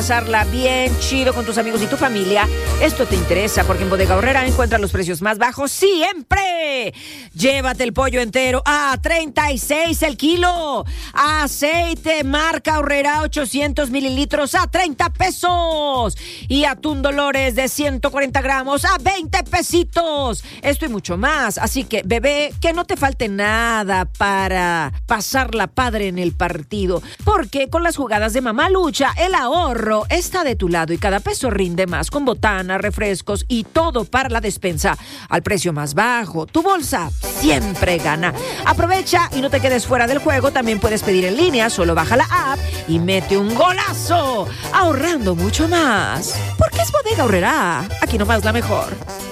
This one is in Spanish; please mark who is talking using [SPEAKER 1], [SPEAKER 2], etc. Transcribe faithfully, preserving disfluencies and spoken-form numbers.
[SPEAKER 1] Pasarla bien chido con tus amigos y tu familia. Esto te interesa porque en Bodega Aurrerá encuentras los precios más bajos siempre. Llévate el pollo entero a treinta y seis el kilo. Aceite marca Aurrerá ochocientos mililitros a treinta pesos. Y atún Dolores de ciento cuarenta gramos a veinte pesitos. Esto y mucho más. Así que, bebé, que no te falte nada para pasarla padre en el partido. Porque con las jugadas de Mamá Lucha, el ahorro está de tu lado y cada peso rinde más con botana, refrescos y todo para la despensa al precio más bajo. Tu bolsa siempre gana. Aprovecha y no te quedes fuera del juego. También puedes pedir en línea, solo baja la app y mete un golazo, ahorrando mucho más. Porque es Bodega Aurrerá, aquí nomás la mejor.